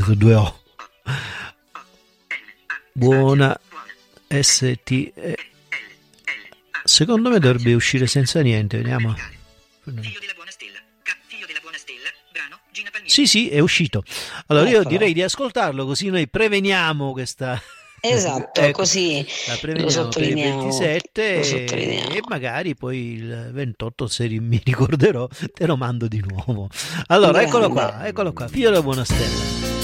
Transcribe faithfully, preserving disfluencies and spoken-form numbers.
due O. Buona S T E. Secondo me dovrebbe uscire senza niente, vediamo. Figlio della buona stella, Ca- figlio della buona stella, brano Gina Palmieri. Sì, sì, è uscito. Allora io Eccola. direi di ascoltarlo, così noi preveniamo questa. Esatto, Ecco, così la lo preveniamo per il sottolineiamo. ventisette Lo e, sottolineiamo. e magari poi il ventotto, se ri- mi ricorderò, te lo mando di nuovo. Allora, eccolo Grande. qua, eccolo qua, figlio della buona stella.